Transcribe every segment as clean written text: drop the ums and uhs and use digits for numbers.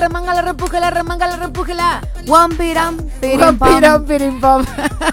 Remangala, repújela. Wampiram, Pirim-pam.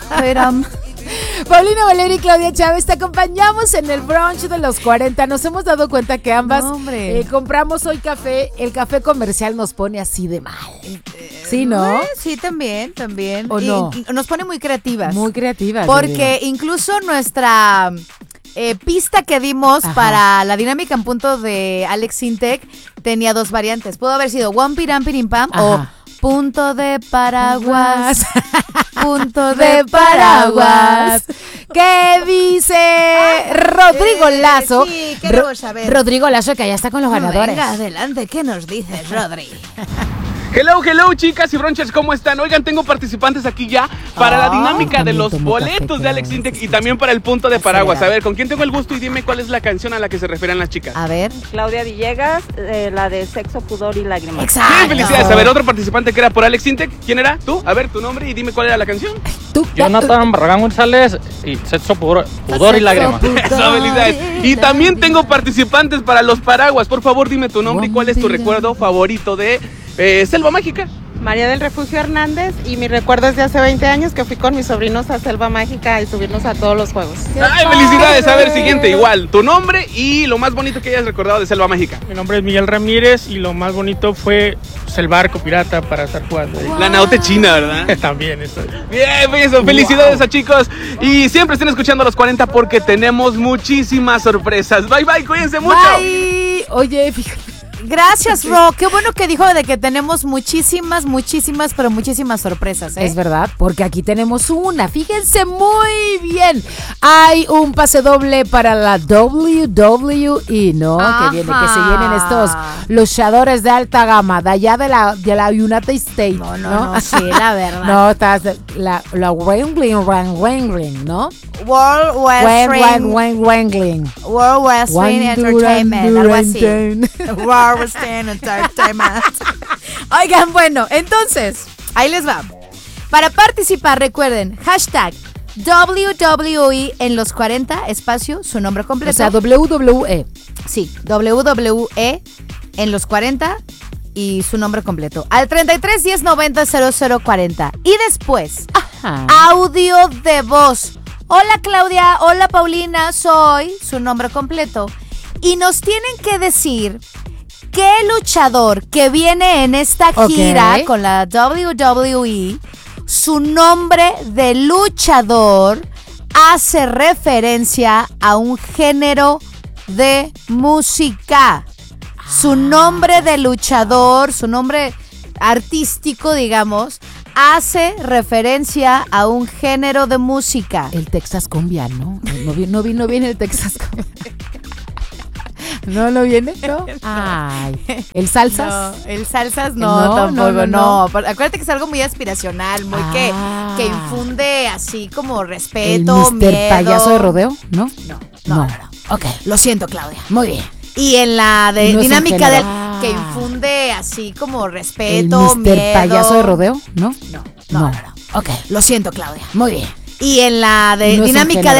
Paulina Valera y Claudia Chávez, te acompañamos en el brunch de los 40. Nos hemos dado cuenta que ambas compramos hoy café. El café comercial nos pone así de mal. ¿Sí, no? Sí, también. ¿O no? Nos pone muy creativas. Muy creativas. Porque incluso nuestra pista que dimos para la dinámica en punto de Alex Sintek tenía dos variantes. Pudo haber sido Wampiram Pirim-pam o punto de paraguas. Punto de paraguas. ¿Qué dice Rodrigo Lazo? Sí, queremos saber. Rodrigo Lazo, que ya está con los ganadores. Venga, adelante, ¿qué nos dices, Rodri? Hello, chicas y bronchers, ¿cómo están? Oigan, tengo participantes aquí ya para la dinámica de los boletos de Alex Sintek y también para el punto de paraguas. A ver, ¿con quién tengo el gusto? Y dime cuál es la canción a la que se refieren las chicas. A ver. Claudia Villegas, la de Sexo, Pudor y Lágrimas. Exacto. Bien, felicidades. A ver, otro participante que era por Alex Sintek. ¿Quién era? ¿Tú? A ver, tu nombre y dime cuál era la canción. Jonathan Barragán González y Sexo, Pudor y Lágrimas. Eso, felicidades. Y también tengo participantes para los paraguas. Por favor, dime tu nombre y cuál es tu recuerdo favorito de Selva Mágica. María del Refugio Hernández, y mi recuerdo es de hace 20 años que fui con mis sobrinos a Selva Mágica y subirnos a todos los juegos. ¡Ay, felicidades! A ver, siguiente, igual, tu nombre y lo más bonito que hayas recordado de Selva Mágica. Mi nombre es Miguel Ramírez y lo más bonito fue el barco pirata para estar jugando ahí. La naute china, ¿verdad? También eso. Bien, eso, felicidades a chicos. Y siempre estén escuchando a los 40 porque tenemos muchísimas sorpresas. Bye, cuídense mucho. Bye. Oye, fíjate. Gracias, Ro. Qué bueno que dijo de que tenemos muchísimas sorpresas, ¿eh? Es verdad, porque aquí tenemos una. Fíjense muy bien. Hay un pase doble para la WWE, ¿no? Que se vienen estos luchadores de alta gama, de allá de la United States. No, sí, la verdad. No, estás la Wrangling, ¿no? World Wrestling Entertainment, algo así. World Wrestling Entertainment. Oigan, bueno, entonces, ahí les va. Para participar, recuerden, hashtag WWE en los 40, espacio, su nombre completo. O sea, WWE. Sí, WWE en los 40 y su nombre completo. Al 33 10 90 00 40. Y después, audio de voz. Hola Claudia, hola Paulina, soy su nombre completo. Y nos tienen que decir qué luchador que viene en esta gira con la WWE, su nombre de luchador hace referencia a un género de música. Su nombre de luchador, su nombre artístico, digamos, hace referencia a un género de música. El Texas Cumbia, ¿no? No viene el Texas Cumbia. ¿No viene? ¿No? Ay. ¿El salsas? No, el salsas no, tampoco, no. Acuérdate que es algo muy aspiracional, muy que infunde así como respeto, ¿El Mr. miedo. Payaso de rodeo? ¿No? No. Ok. Lo siento, Claudia. Muy bien. Y en la de No dinámica del que infunde así como respeto, ¿El Mr. miedo. Payaso de rodeo? ¿No? No. Ok. Lo siento, Claudia. Muy bien. Y en la de No es un dinámica género.